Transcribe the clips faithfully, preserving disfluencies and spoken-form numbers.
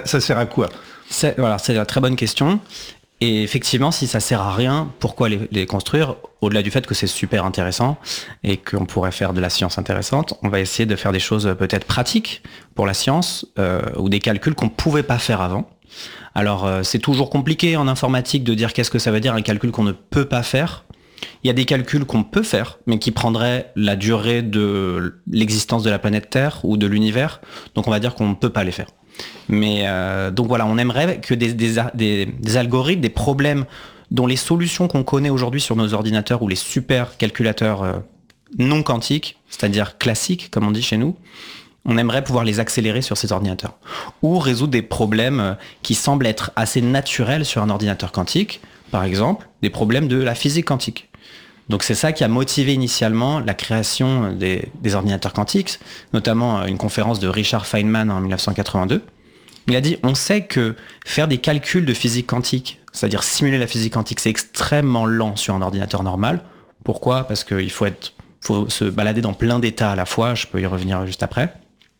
Ça sert à quoi ? c'est, voilà, c'est une très bonne question. Et effectivement, si ça sert à rien, pourquoi les, les construire ? Au-delà du fait que c'est super intéressant et qu'on pourrait faire de la science intéressante, on va essayer de faire des choses peut-être pratiques pour la science euh, ou des calculs qu'on ne pouvait pas faire avant. Alors, euh, c'est toujours compliqué en informatique de dire qu'est-ce que ça veut dire un calcul qu'on ne peut pas faire. Il y a des calculs qu'on peut faire, mais qui prendraient la durée de l'existence de la planète Terre ou de l'univers. Donc, on va dire qu'on ne peut pas les faire. Mais euh, donc voilà, on aimerait que des, des, des, des algorithmes, des problèmes dont les solutions qu'on connaît aujourd'hui sur nos ordinateurs ou les super calculateurs euh, non quantiques, c'est-à-dire classiques, comme on dit chez nous, on aimerait pouvoir les accélérer sur ces ordinateurs. Ou résoudre des problèmes qui semblent être assez naturels sur un ordinateur quantique, par exemple, des problèmes de la physique quantique. Donc c'est ça qui a motivé initialement la création des, des ordinateurs quantiques, notamment une conférence de Richard Feynman en dix-neuf cent quatre-vingt-deux. Il a dit, on sait que faire des calculs de physique quantique, c'est-à-dire simuler la physique quantique, c'est extrêmement lent sur un ordinateur normal. Pourquoi ? Parce qu'il faut, être, faut se balader dans plein d'états à la fois, je peux y revenir juste après.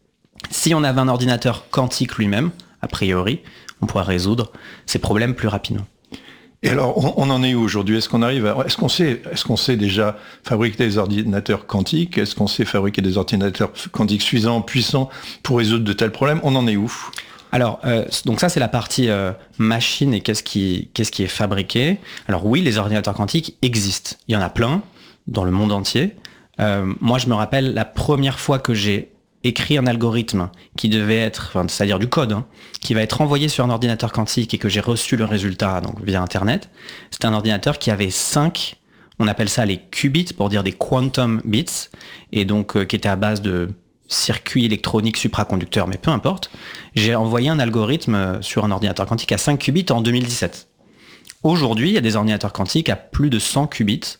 Si on avait un ordinateur quantique lui-même, a priori, on pourrait résoudre ces problèmes plus rapidement. Et alors, on, on en est où aujourd'hui ? Est-ce qu'on arrive à, est-ce qu'on sait, est-ce qu'on sait déjà fabriquer des ordinateurs quantiques ? Est-ce qu'on sait fabriquer des ordinateurs quantiques suffisants, puissants pour résoudre de tels problèmes ? On en est où ? Alors, euh, donc ça, c'est la partie euh, machine et qu'est-ce qui, qu'est-ce qui est fabriqué. Alors oui, les ordinateurs quantiques existent. Il y en a plein dans le monde entier. Euh, moi, je me rappelle la première fois que j'ai écrit un algorithme qui devait être, enfin, c'est-à-dire du code, hein, qui va être envoyé sur un ordinateur quantique et que j'ai reçu le résultat donc via Internet. C'était un ordinateur qui avait cinq, on appelle ça les qubits pour dire des quantum bits, et donc euh, qui était à base de circuits électroniques supraconducteurs, mais peu importe. J'ai envoyé un algorithme sur un ordinateur quantique à cinq qubits en deux mille dix-sept. Aujourd'hui, il y a des ordinateurs quantiques à plus de cent qubits,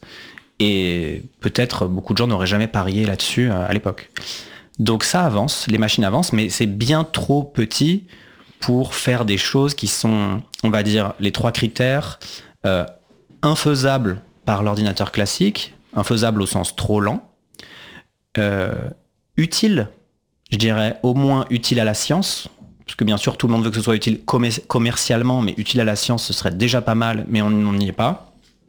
et peut-être beaucoup de gens n'auraient jamais parié là-dessus à l'époque. Donc ça avance, les machines avancent, mais c'est bien trop petit pour faire des choses qui sont, on va dire, les trois critères, euh, infaisables par l'ordinateur classique, infaisables au sens trop lent, euh, utile, je dirais au moins utile à la science, parce que bien sûr tout le monde veut que ce soit utile commer- commercialement, mais utile à la science ce serait déjà pas mal, mais on n'y est pas.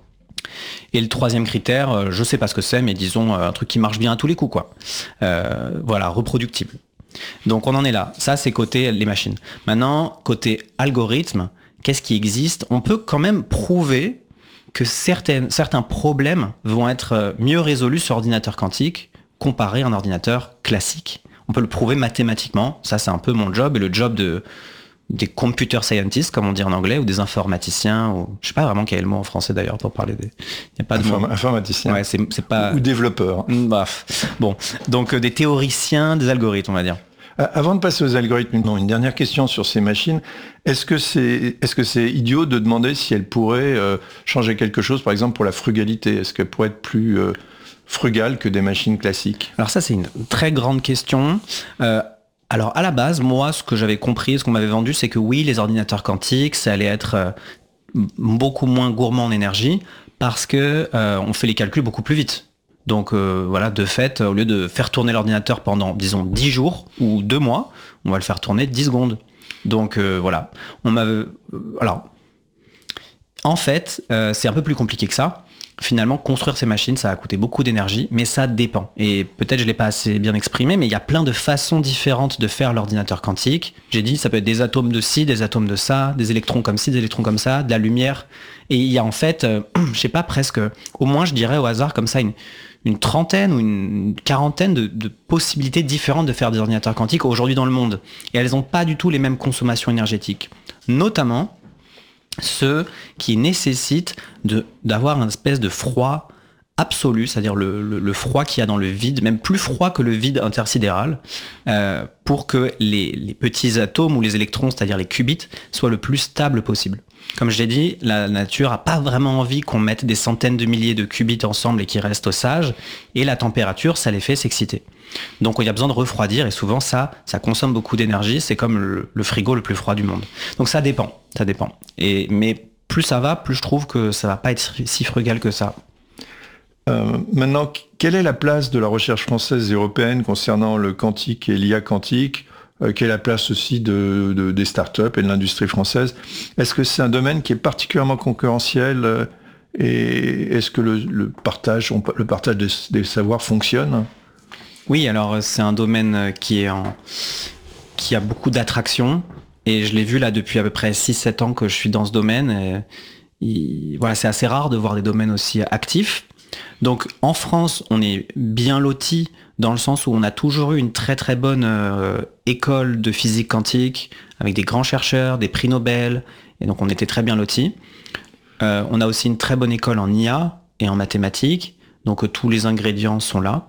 Et le troisième critère, je sais pas ce que c'est, mais disons un truc qui marche bien à tous les coups, quoi. Euh, voilà, reproductible. Donc on en est là. Ça, c'est côté les machines. Maintenant, côté algorithme, qu'est-ce qui existe ? On peut quand même prouver que certaines, certains problèmes vont être mieux résolus sur ordinateur quantique comparé à un ordinateur classique. On peut le prouver mathématiquement. Ça, c'est un peu mon job et le job de des computer scientists, comme on dit en anglais, ou des informaticiens, ou je sais pas vraiment quel est le mot en français d'ailleurs pour parler des. Il y a pas de Inform- mot. Informaticien. Ouais, c'est, c'est pas. Ou développeur. Bah, bon, donc euh, des théoriciens des algorithmes, on va dire. Euh, avant de passer aux algorithmes, non, une dernière question sur ces machines. Est-ce que c'est, est-ce que c'est idiot de demander si elles pourraient euh, changer quelque chose, par exemple pour la frugalité ? Est-ce qu'elles pourraient être plus euh, frugales que des machines classiques ? Alors ça, c'est une très grande question. Euh, Alors à la base, moi, ce que j'avais compris, ce qu'on m'avait vendu, c'est que oui, les ordinateurs quantiques, ça allait être euh, beaucoup moins gourmand en énergie parce que euh, on fait les calculs beaucoup plus vite. Donc euh, voilà, de fait, au lieu de faire tourner l'ordinateur pendant, disons, dix jours ou deux mois, on va le faire tourner dix secondes. Donc euh, voilà, on m'avait... Euh, alors, en fait, euh, c'est un peu plus compliqué que ça. Finalement, construire ces machines, ça a coûté beaucoup d'énergie, mais ça dépend. Et peut-être je ne l'ai pas assez bien exprimé, mais il y a plein de façons différentes de faire l'ordinateur quantique. J'ai dit, ça peut être des atomes de ci, des atomes de ça, des électrons comme ci, des électrons comme ça, de la lumière. Et il y a en fait, euh, je sais pas, presque, au moins je dirais au hasard comme ça, une, une trentaine ou une quarantaine de, de possibilités différentes de faire des ordinateurs quantiques aujourd'hui dans le monde. Et elles n'ont pas du tout les mêmes consommations énergétiques. Notamment ceux qui nécessitent de, d'avoir une espèce de froid absolu, c'est-à-dire le, le, le froid qu'il y a dans le vide, même plus froid que le vide intersidéral, euh, pour que les, les petits atomes ou les électrons, c'est-à-dire les qubits, soient le plus stables possible. Comme je l'ai dit, la nature n'a pas vraiment envie qu'on mette des centaines de milliers de qubits ensemble et qu'ils restent au sage, et la température, ça les fait s'exciter. Donc il y a besoin de refroidir, et souvent ça, ça consomme beaucoup d'énergie, c'est comme le, le frigo le plus froid du monde. Donc ça dépend, ça dépend. Et, mais plus ça va, plus je trouve que ça va pas être si frugal que ça. Euh, maintenant, quelle est la place de la recherche française et européenne concernant le quantique et l'I A quantique ? euh, quelle est la place aussi de, de, des startups et de l'industrie française. Est-ce que c'est un domaine qui est particulièrement concurrentiel euh, et est-ce que le, le partage, on, le partage des, des savoirs fonctionne ? Oui, alors c'est un domaine qui est en, qui a beaucoup d'attraction et je l'ai vu là depuis à peu près six sept ans que je suis dans ce domaine. Et, et, voilà, c'est assez rare de voir des domaines aussi actifs. Donc en France, on est bien loti dans le sens où on a toujours eu une très très bonne euh, école de physique quantique avec des grands chercheurs, des prix Nobel, et donc on était très bien loti. Euh, on a aussi une très bonne école en I A et en mathématiques, donc euh, tous les ingrédients sont là.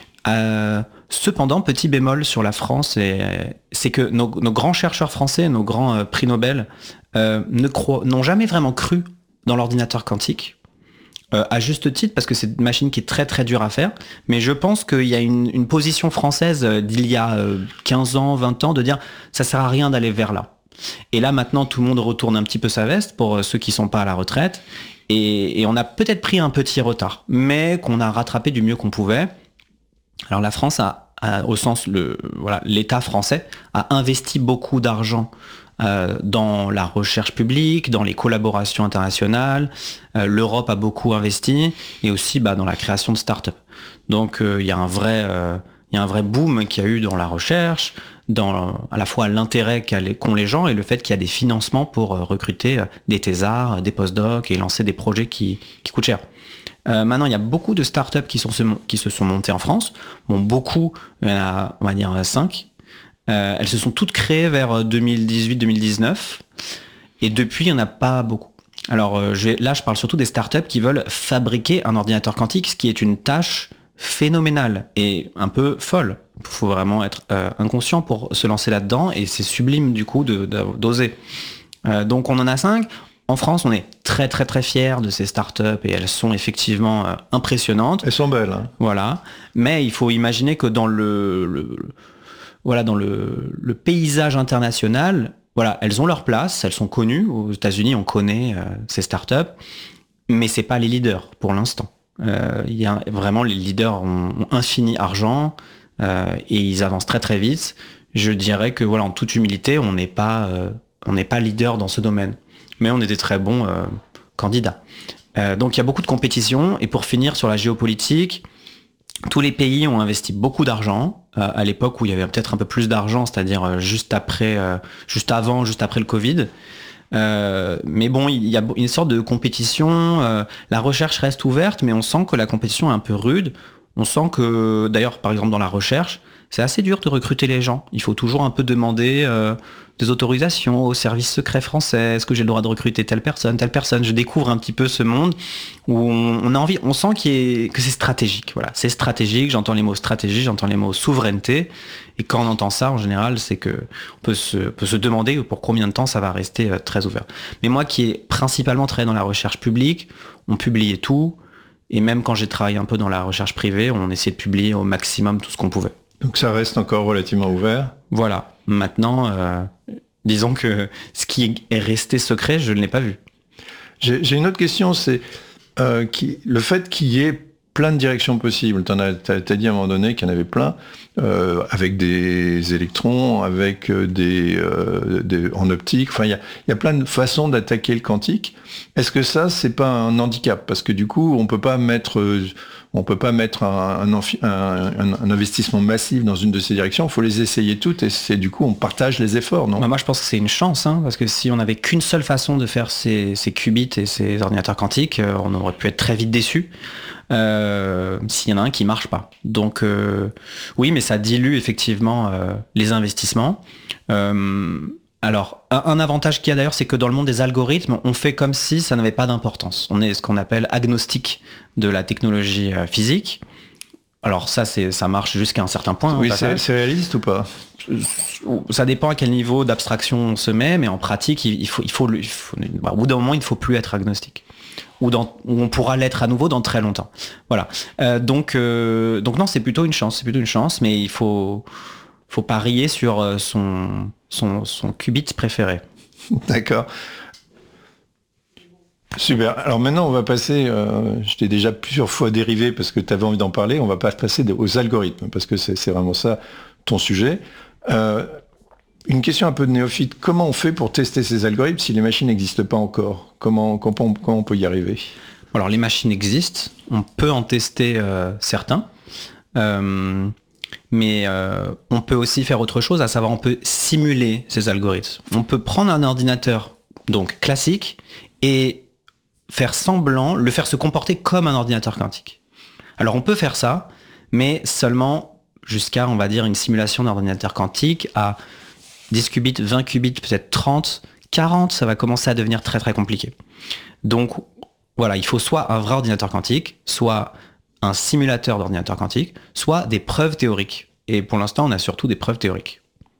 Euh, cependant, petit bémol sur la France, et, c'est que nos, nos grands chercheurs français, nos grands euh, prix Nobel, euh, ne croient, n'ont jamais vraiment cru dans l'ordinateur quantique. Euh, à juste titre, parce que c'est une machine qui est très très dure à faire, mais je pense qu'il y a une, une position française d'il y a quinze ans, vingt ans, de dire ça sert à rien d'aller vers là. Et là maintenant tout le monde retourne un petit peu sa veste pour ceux qui sont pas à la retraite, et, et on a peut-être pris un petit retard, mais qu'on a rattrapé du mieux qu'on pouvait. Alors la France a, a au sens le voilà l'État français a investi beaucoup d'argent Euh, dans la recherche publique, dans les collaborations internationales. Euh, L'Europe a beaucoup investi et aussi bah, dans la création de start-up. Donc il euh, y a un vrai, euh, y a un vrai boom qu'il y a eu dans la recherche, dans à la fois l'intérêt qu'ont les gens et le fait qu'il y a des financements pour euh, recruter euh, des thésards, des postdocs et lancer des projets qui, qui coûtent cher. Euh, maintenant, il y a beaucoup de start-up qui, sont, qui se sont montées en France. Bon, beaucoup, il y en a, on va dire cinq. Euh, elles se sont toutes créées vers deux mille dix-huit deux mille dix-neuf et depuis il n'y en a pas beaucoup. Alors euh, je vais, là je parle surtout des startups qui veulent fabriquer un ordinateur quantique, ce qui est une tâche phénoménale et un peu folle. Il faut vraiment être euh, inconscient pour se lancer là-dedans et c'est sublime du coup de, de, d'oser. Euh, donc on en a cinq. En France, on est très très très fiers de ces startups et elles sont effectivement euh, impressionnantes. Elles sont belles. Hein. Voilà. Mais il faut imaginer que dans le, le Voilà, dans le, le paysage international, voilà, elles ont leur place, elles sont connues. Aux États-Unis, on connaît euh, ces startups, mais c'est pas les leaders pour l'instant. Euh, y a vraiment les leaders ont, ont infini argent euh, et ils avancent très très vite. Je dirais que voilà, en toute humilité, on n'est pas, euh, on n'est pas leader dans ce domaine, mais on est des très bons euh, candidats. Euh, donc il y a beaucoup de compétition. Et pour finir sur la géopolitique. Tous les pays ont investi beaucoup d'argent euh, à l'époque où il y avait peut-être un peu plus d'argent, c'est-à-dire euh, juste après, euh, juste avant, juste après le Covid. Euh, mais bon, il y a une sorte de compétition. Euh, la recherche reste ouverte, mais on sent que la compétition est un peu rude. On sent que, d'ailleurs, par exemple dans la recherche, c'est assez dur de recruter les gens. Il faut toujours un peu demander euh, des autorisations au service secret français. Est-ce que j'ai le droit de recruter telle personne, telle personne ? Je découvre un petit peu ce monde où on, on a envie, on sent qu'il est, que c'est stratégique. Voilà, c'est stratégique. J'entends les mots stratégie, j'entends les mots souveraineté. Et quand on entend ça, en général, c'est que on peut se, peut se demander pour combien de temps ça va rester euh, très ouvert. Mais moi, qui est principalement travaillé dans la recherche publique, on publiait tout. Et même quand j'ai travaillé un peu dans la recherche privée, on essayait de publier au maximum tout ce qu'on pouvait. Donc ça reste encore relativement ouvert. Voilà. Maintenant, euh, disons que ce qui est resté secret, je ne l'ai pas vu. J'ai, j'ai une autre question, c'est euh, qui, le fait qu'il y ait plein de directions possibles. Tu as, t'as dit à un moment donné qu'il y en avait plein, euh, avec des électrons, avec des, euh, des en optique. Enfin, il y a, y a plein de façons d'attaquer le quantique. Est-ce que ça, c'est pas un handicap ? Parce que du coup, on peut pas mettre... Euh, On peut pas mettre un, un, un, un investissement massif dans une de ces directions. Il faut les essayer toutes et c'est du coup on partage les efforts, non ? Bah moi, je pense que c'est une chance, hein, parce que si on n'avait qu'une seule façon de faire ces, ces qubits et ces ordinateurs quantiques, euh, on aurait pu être très vite déçus. Euh, s'il y en a un qui marche pas. Donc euh, oui, mais ça dilue effectivement euh, les investissements. Euh, Alors, un avantage qu'il y a d'ailleurs, c'est que dans le monde des algorithmes, on fait comme si ça n'avait pas d'importance. On est ce qu'on appelle agnostique de la technologie euh, physique. Alors ça, c'est, ça marche jusqu'à un certain point. Oui, hein, c'est, c'est réaliste ou pas ? Ça dépend à quel niveau d'abstraction on se met, mais en pratique, il faut, il faut, il faut, bah, au bout d'un moment, il ne faut plus être agnostique. Ou, dans, ou on pourra l'être à nouveau dans très longtemps. Voilà. Euh, donc, euh, donc non, c'est plutôt une chance. C'est plutôt une chance, mais il faut, faut parier sur son, son, son qubit préféré. D'accord. Super. Alors maintenant, on va passer, euh, je t'ai déjà plusieurs fois dérivé parce que tu avais envie d'en parler, on va pas passer aux algorithmes, parce que c'est, c'est vraiment ça ton sujet. Euh, une question un peu de néophyte. Comment on fait pour tester ces algorithmes si les machines n'existent pas encore ? Comment, comment, comment on peut y arriver ? Alors les machines existent, on peut en tester euh, certains, euh, mais euh, on peut aussi faire autre chose, à savoir on peut simuler ces algorithmes. On peut prendre un ordinateur donc classique et faire semblant, le faire se comporter comme un ordinateur quantique. Alors on peut faire ça, mais seulement jusqu'à, on va dire, une simulation d'ordinateur quantique à dix qubits, vingt qubits, peut-être trente, quarante, ça va commencer à devenir très très compliqué. Donc voilà, il faut soit un vrai ordinateur quantique, soit un simulateur d'ordinateur quantique, soit des preuves théoriques. Et pour l'instant, on a surtout des preuves théoriques.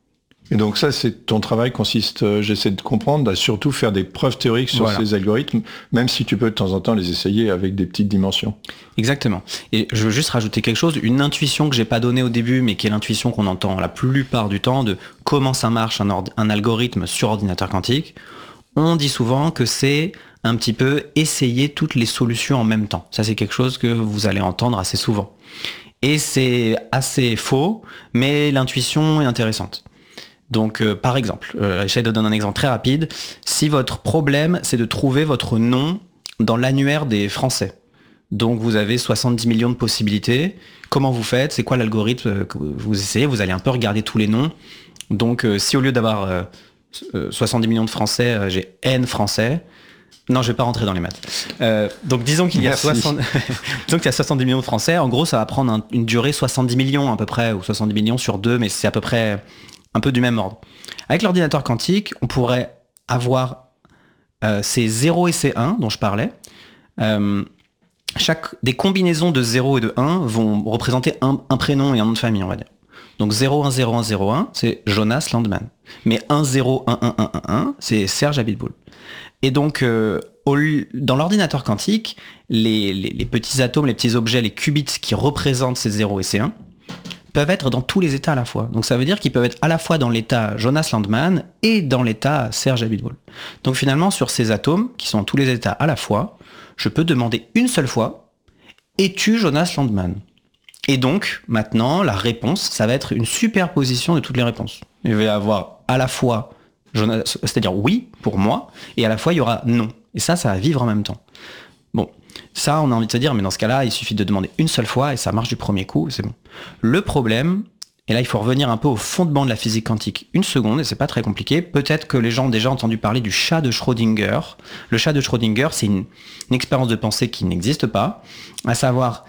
Et donc ça, c'est ton travail consiste, euh, j'essaie de comprendre, à surtout faire des preuves théoriques sur voilà. ces algorithmes, même si tu peux de temps en temps les essayer avec des petites dimensions. Exactement. Et je veux juste rajouter quelque chose, une intuition que j'ai pas donnée au début, mais qui est l'intuition qu'on entend la plupart du temps de comment ça marche un, ord- un algorithme sur ordinateur quantique. On dit souvent que c'est un petit peu essayer toutes les solutions en même temps. Ça, c'est quelque chose que vous allez entendre assez souvent. Et c'est assez faux, mais l'intuition est intéressante. Donc, euh, par exemple, euh, j'essaie de donner un exemple très rapide. Si votre problème, c'est de trouver votre nom dans l'annuaire des Français, donc vous avez soixante-dix millions de possibilités, comment vous faites ? C'est quoi l'algorithme que vous essayez ? Vous allez un peu regarder tous les noms. Donc, euh, si au lieu d'avoir euh, soixante-dix millions de Français, euh, j'ai N Français, non, je vais pas rentrer dans les maths. Euh, donc, disons qu'il y a soixante... disons qu'il y a soixante-dix millions de Français. En gros, ça va prendre un, une durée soixante-dix millions à peu près, ou soixante-dix millions sur deux, mais c'est à peu près un peu du même ordre. Avec l'ordinateur quantique, on pourrait avoir euh, ces zéro et ces un dont je parlais. Euh, chaque, des combinaisons de zéro et de un vont représenter un, un prénom et un nom de famille, on va dire. Donc zéro un zéro un zéro un, c'est Jonas Landman. Mais un zéro un un un un un, c'est Serge Abitboul. Et donc, euh, au, dans l'ordinateur quantique, les, les, les petits atomes, les petits objets, les qubits qui représentent ces zéro et ces un, peuvent être dans tous les états à la fois. Donc ça veut dire qu'ils peuvent être à la fois dans l'état Jonas Landman et dans l'état Serge Abitboul. Donc finalement, sur ces atomes, qui sont dans tous les états à la fois, je peux demander une seule fois, es-tu Jonas Landman ? Et donc, maintenant, la réponse, ça va être une superposition de toutes les réponses. Il va y avoir à la fois, Jonas, c'est-à-dire oui, pour moi, et à la fois, il y aura non. Et ça, ça va vivre en même temps. Bon. Ça, on a envie de se dire, mais dans ce cas-là, il suffit de demander une seule fois et ça marche du premier coup, c'est bon. Le problème, et là, il faut revenir un peu au fondement de la physique quantique. Une seconde, et c'est pas très compliqué. Peut-être que les gens ont déjà entendu parler du chat de Schrödinger. Le chat de Schrödinger, c'est une, une expérience de pensée qui n'existe pas. À savoir,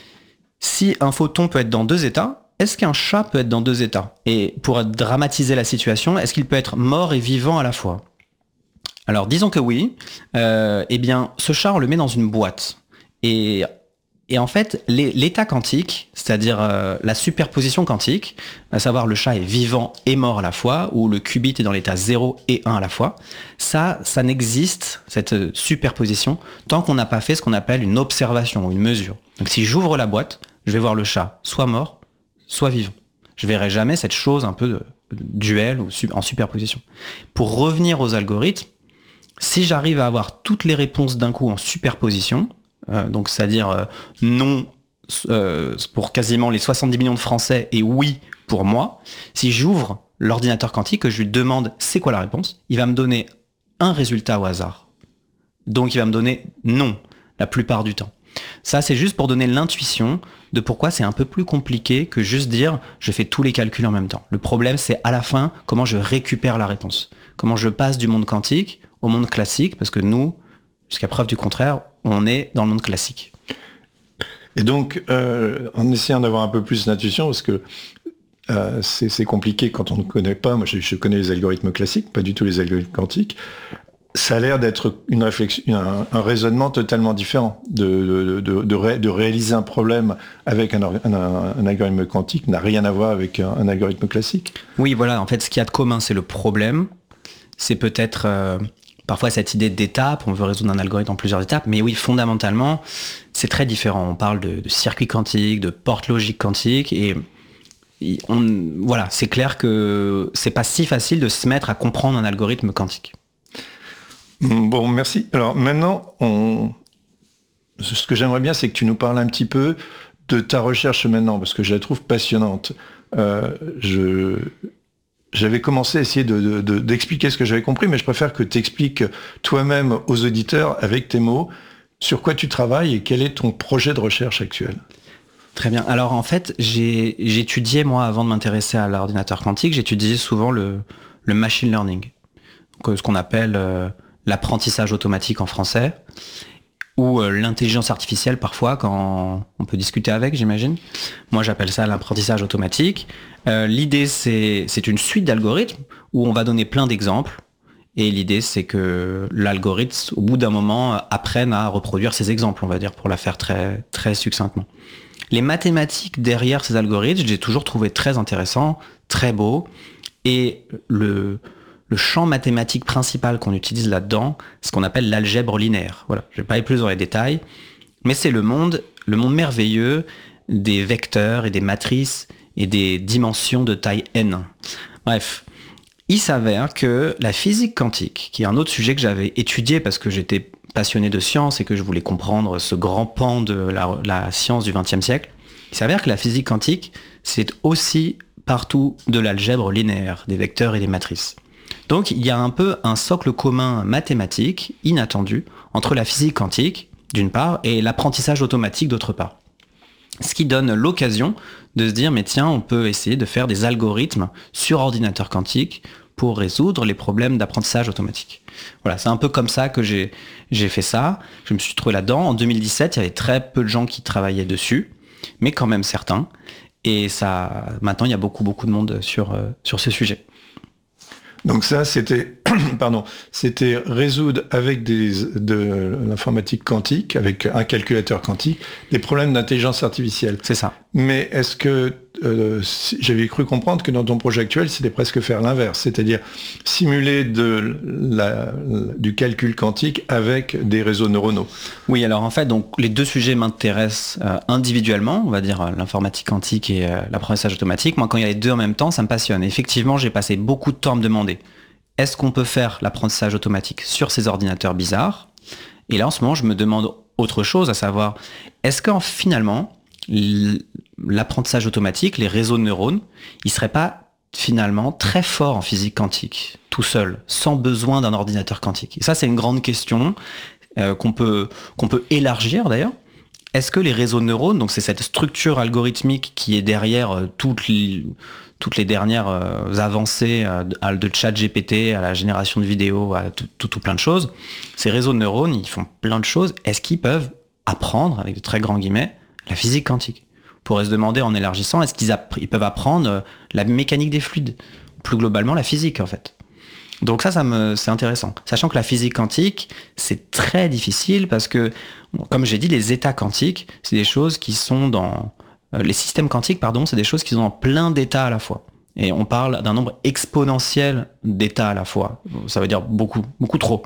si un photon peut être dans deux états, est-ce qu'un chat peut être dans deux états ? Et pour dramatiser la situation, est-ce qu'il peut être mort et vivant à la fois ? Alors, disons que oui. Euh, eh bien, ce chat, on le met dans une boîte. Et, et en fait, les, l'état quantique, c'est-à-dire euh, la superposition quantique, à savoir le chat est vivant et mort à la fois, ou le qubit est dans l'état zéro et un à la fois, ça, ça n'existe, cette superposition, tant qu'on n'a pas fait ce qu'on appelle une observation ou une mesure. Donc, si j'ouvre la boîte, je vais voir le chat soit mort, soit vivant. Je verrai jamais cette chose un peu de, de duel ou en superposition. Pour revenir aux algorithmes, si j'arrive à avoir toutes les réponses d'un coup en superposition, euh, donc c'est-à-dire euh, non euh, pour quasiment les soixante-dix millions de Français et oui pour moi, si j'ouvre l'ordinateur quantique, que je lui demande c'est quoi la réponse, il va me donner un résultat au hasard. Donc il va me donner non la plupart du temps. Ça, c'est juste pour donner l'intuition de pourquoi c'est un peu plus compliqué que juste dire je fais tous les calculs en même temps. Le problème, c'est à la fin comment je récupère la réponse. Comment je passe du monde quantique au monde classique, parce que nous, jusqu'à preuve du contraire, on est dans le monde classique. Et donc, euh, en essayant d'avoir un peu plus d'intuition, parce que euh, c'est, c'est compliqué quand on ne connaît pas, moi je, je connais les algorithmes classiques, pas du tout les algorithmes quantiques, ça a l'air d'être une réflexion, un, un raisonnement totalement différent. De, de, de, de, ré, de réaliser un problème avec un, un, un algorithme quantique n'a rien à voir avec un, un algorithme classique. Oui, voilà, en fait, ce qu'il y a de commun, c'est le problème. C'est peut-être... Euh... Parfois, cette idée d'étape, on veut résoudre un algorithme en plusieurs étapes, mais oui, fondamentalement, c'est très différent. On parle de, de circuits quantiques, de portes logiques quantiques, et on, voilà, c'est clair que c'est pas si facile de se mettre à comprendre un algorithme quantique. Bon, merci. Alors maintenant, on... ce que j'aimerais bien, c'est que tu nous parles un petit peu de ta recherche maintenant, parce que je la trouve passionnante. Euh, je... j'avais commencé à essayer de, de, de, d'expliquer ce que j'avais compris, mais je préfère que tu expliques toi-même aux auditeurs, avec tes mots, sur quoi tu travailles et quel est ton projet de recherche actuel. Très bien. Alors en fait, j'ai, j'étudiais, moi, avant de m'intéresser à l'ordinateur quantique, j'étudiais souvent le, le machine learning, donc, ce qu'on appelle euh, l'apprentissage automatique en français, ou euh, l'intelligence artificielle parfois, quand on peut discuter avec, j'imagine. Moi, j'appelle ça l'apprentissage automatique. Euh, l'idée, c'est, c'est une suite d'algorithmes où on va donner plein d'exemples. Et l'idée, c'est que l'algorithme, au bout d'un moment, apprenne à reproduire ces exemples, on va dire, pour la faire très, très succinctement. Les mathématiques derrière ces algorithmes, j'ai toujours trouvé très intéressant, très beau. Et le... Le champ mathématique principal qu'on utilise là-dedans, c'est ce qu'on appelle l'algèbre linéaire. Voilà, je ne vais pas aller plus dans les détails, mais c'est le monde, le monde merveilleux des vecteurs et des matrices et des dimensions de taille n. Bref, il s'avère que la physique quantique, qui est un autre sujet que j'avais étudié parce que j'étais passionné de science et que je voulais comprendre ce grand pan de la, la science du vingtième siècle, il s'avère que la physique quantique, c'est aussi partout de l'algèbre linéaire, des vecteurs et des matrices. Donc il y a un peu un socle commun mathématique inattendu entre la physique quantique d'une part et l'apprentissage automatique d'autre part. Ce qui donne l'occasion de se dire mais tiens, on peut essayer de faire des algorithmes sur ordinateur quantique pour résoudre les problèmes d'apprentissage automatique. Voilà, c'est un peu comme ça que j'ai, j'ai fait ça. Je me suis trouvé là-dedans. En deux mille dix-sept, il y avait très peu de gens qui travaillaient dessus, mais quand même certains. Et ça, maintenant, il y a beaucoup, beaucoup de monde sur, euh, sur ce sujet. Donc ça, c'était, pardon, c'était résoudre avec des, de l'informatique quantique, avec un calculateur quantique, des problèmes d'intelligence artificielle. C'est ça. Mais est-ce que, euh, si, j'avais cru comprendre que dans ton projet actuel, c'était presque faire l'inverse, c'est-à-dire simuler de la, du calcul quantique avec des réseaux neuronaux. Oui, alors en fait, donc les deux sujets m'intéressent euh, individuellement, on va dire euh, l'informatique quantique et euh, l'apprentissage automatique. Moi, quand il y a les deux en même temps, ça me passionne. Et effectivement, j'ai passé beaucoup de temps à me demander, est-ce qu'on peut faire l'apprentissage automatique sur ces ordinateurs bizarres ? Et là, en ce moment, je me demande autre chose, à savoir, est-ce que finalement, l'apprentissage automatique, les réseaux de neurones, ils seraient pas finalement très forts en physique quantique, tout seul, sans besoin d'un ordinateur quantique. Et ça, c'est une grande question euh, qu'on peut, qu'on peut élargir d'ailleurs. Est-ce que les réseaux de neurones, donc c'est cette structure algorithmique qui est derrière euh, toutes, les, toutes les dernières euh, avancées euh, de ChatGPT à la génération de vidéos, à tout, tout, tout plein de choses, ces réseaux de neurones, ils font plein de choses. Est-ce qu'ils peuvent apprendre, avec de très grands guillemets, la physique quantique? On pourrait se demander en élargissant, est-ce qu'ils app- ils peuvent apprendre la mécanique des fluides, plus globalement la physique en fait. Donc ça, ça me, c'est intéressant. Sachant que la physique quantique, c'est très difficile parce que, comme j'ai dit, les états quantiques, c'est des choses qui sont dans... Euh, les systèmes quantiques, pardon, c'est des choses qui sont en plein d'états à la fois. Et on parle d'un nombre exponentiel d'états à la fois. Ça veut dire beaucoup, beaucoup trop.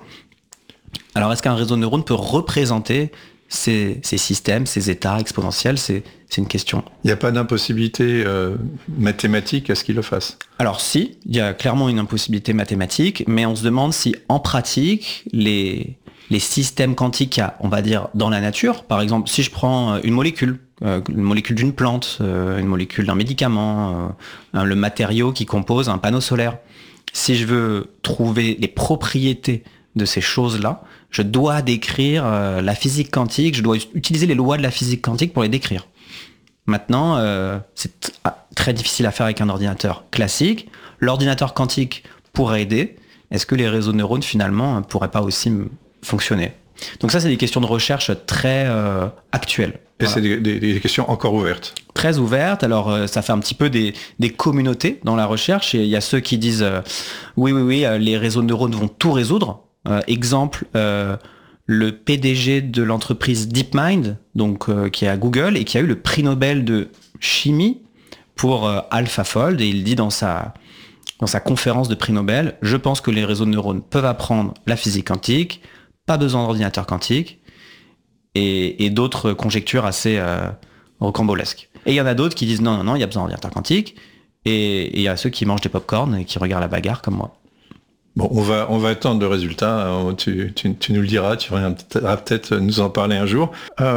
Alors est-ce qu'un réseau de neurones peut représenter Ces, ces systèmes, ces états exponentiels, c'est, c'est une question. Il n'y a pas d'impossibilité euh, mathématique à ce qu'ils le fassent. Alors si, il y a clairement une impossibilité mathématique, mais on se demande si en pratique, les, les systèmes quantiques qu'il y a, on va dire, dans la nature, par exemple, si je prends une molécule, euh, une molécule d'une plante, euh, une molécule d'un médicament, euh, le matériau qui compose un panneau solaire, si je veux trouver les propriétés de ces choses-là, je dois décrire euh, la physique quantique, je dois utiliser les lois de la physique quantique pour les décrire. Maintenant, euh, c'est t- très difficile à faire avec un ordinateur classique. L'ordinateur quantique pourrait aider. Est-ce que les réseaux de neurones, finalement, ne pourraient pas aussi m- fonctionner ? Donc ça, c'est des questions de recherche très euh, actuelles. Et Voilà. c'est des, des, des questions encore ouvertes. Très ouvertes. Alors, euh, ça fait un petit peu des, des communautés dans la recherche. Et il y a ceux qui disent euh, oui, oui, oui, euh, les réseaux de neurones vont tout résoudre. Euh, exemple, euh, le P D G de l'entreprise DeepMind, donc euh, qui est à Google et qui a eu le prix Nobel de chimie pour euh, AlphaFold, et il dit dans sa dans sa conférence de prix Nobel, je pense que les réseaux de neurones peuvent apprendre la physique quantique, pas besoin d'ordinateur quantique, et, et d'autres conjectures assez euh, rocambolesques. Et il y en a d'autres qui disent non, non, non, il y a besoin d'ordinateur quantique, et il y a ceux qui mangent des pop-corn et qui regardent la bagarre comme moi. Bon, on va, on va attendre le résultat. Tu, tu, tu nous le diras, tu reviendras peut-être nous en parler un jour. Euh,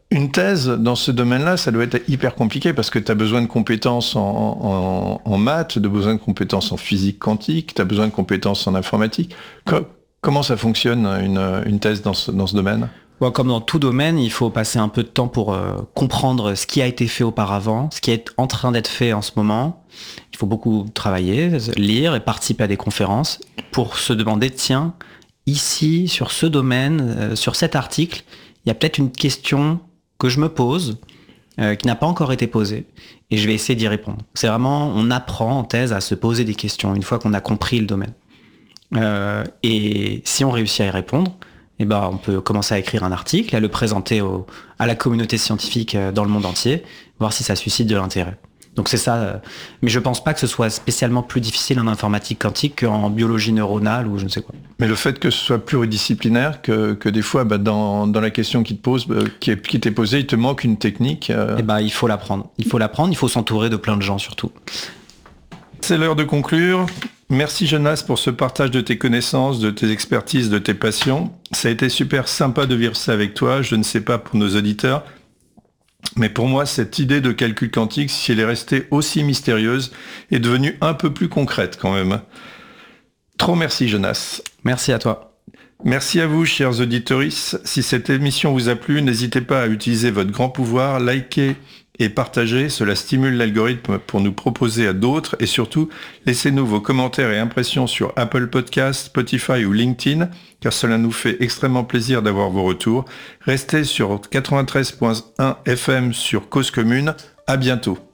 Une thèse dans ce domaine-là, ça doit être hyper compliqué parce que tu as besoin de compétences en, en, en maths, tu as besoin de compétences en physique quantique, tu as besoin de compétences en informatique. Co- comment ça fonctionne une, une thèse dans ce, dans ce domaine ? Bon, comme dans tout domaine, il faut passer un peu de temps pour euh, comprendre ce qui a été fait auparavant, ce qui est en train d'être fait en ce moment. Il faut beaucoup travailler, lire et participer à des conférences pour se demander, tiens, ici, sur ce domaine, euh, sur cet article, il y a peut-être une question que je me pose, euh, qui n'a pas encore été posée, et je vais essayer d'y répondre. C'est vraiment, on apprend en thèse à se poser des questions une fois qu'on a compris le domaine. Euh, et si on réussit à y répondre, eh ben, on peut commencer à écrire un article, à le présenter au, à la communauté scientifique dans le monde entier, voir si ça suscite de l'intérêt. Donc c'est ça, euh, mais je pense pas que ce soit spécialement plus difficile en informatique quantique qu'en biologie neuronale ou je ne sais quoi. Mais le fait que ce soit pluridisciplinaire, que, que des fois, bah, dans, dans la question qui te pose, bah, qui, est, qui t'est posée, il te manque une technique. Euh... Eh ben, il faut l'apprendre. Il faut l'apprendre, il faut s'entourer de plein de gens surtout. C'est l'heure de conclure. Merci Jonas pour ce partage de tes connaissances, de tes expertises, de tes passions. Ça a été super sympa de vivre ça avec toi. Je ne sais pas pour nos auditeurs, mais pour moi, cette idée de calcul quantique, si elle est restée aussi mystérieuse, est devenue un peu plus concrète quand même. Trop merci Jonas. Merci à toi. Merci à vous, chers auditeurs. Si cette émission vous a plu, n'hésitez pas à utiliser votre grand pouvoir, liker et partager. Cela stimule l'algorithme pour nous proposer à d'autres. Et surtout, laissez-nous vos commentaires et impressions sur Apple Podcasts, Spotify ou LinkedIn, car cela nous fait extrêmement plaisir d'avoir vos retours. Restez sur quatre-vingt-treize point un F M sur Cause Commune. À bientôt.